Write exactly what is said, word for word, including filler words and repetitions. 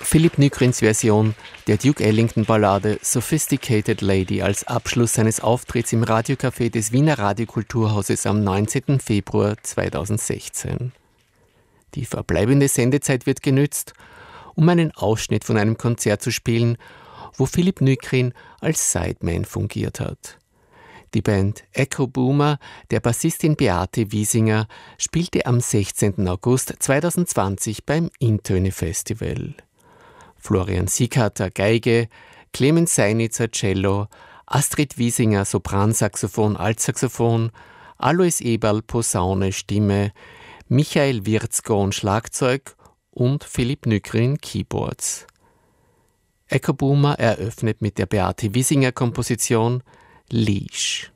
Philipp Nygrins Version der Duke Ellington-Ballade Sophisticated Lady als Abschluss seines Auftritts im Radiocafé des Wiener Radiokulturhauses am neunzehnten Februar zweitausendsechzehn. Die verbleibende Sendezeit wird genützt, um einen Ausschnitt von einem Konzert zu spielen, wo Philipp Nygrin als Sideman fungiert hat. Die Band Echo Boomer der Bassistin Beate Wiesinger spielte am sechzehnten August zweitausendzwanzig beim Intöne Festival. Florian Siegharter Geige, Clemens Seinitzer Cello, Astrid Wiesinger Sopransaxophon, Altsaxophon, Alois Eberl Posaune, Stimme, Michael Wirzgon Schlagzeug und Philipp Nygrin Keyboards. Echo Boomer eröffnet mit der Beate Wiesinger Komposition Leash.